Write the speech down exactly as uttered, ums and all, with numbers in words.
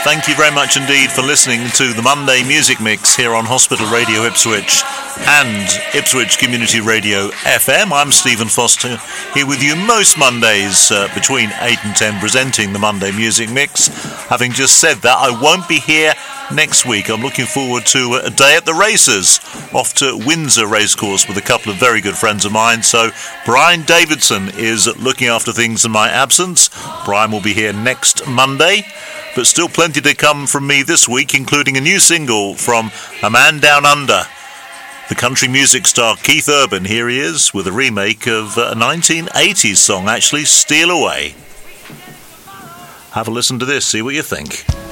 Thank you very much indeed for listening to the Monday Music Mix here on Hospital Radio Ipswich and Ipswich Community Radio F M. I'm Stephen Foster, here with you most Mondays uh, between eight and ten, presenting the Monday Music Mix. Having just said that, I won't be here next week. I'm looking forward to a day at the races, off to Windsor Racecourse with a couple of very good friends of mine. So Brian Davidson is looking after things in my absence. Brian will be here next Monday. But still plenty to come from me this week, including a new single from A Man Down Under, the country music star Keith Urban. Here he is with a remake of a nineteen eighties song, actually, Steal Away. Have a listen to this, see what you think.